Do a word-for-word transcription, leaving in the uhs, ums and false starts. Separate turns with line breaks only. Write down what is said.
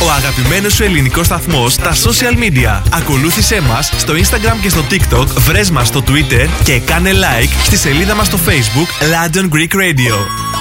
Ο αγαπημένος σου ελληνικός σταθμός στα social media. Ακολούθησέ μας στο Instagram και στο TikTok, βρες μας στο Twitter και κάνε like στη σελίδα μας στο Facebook London Greek Radio.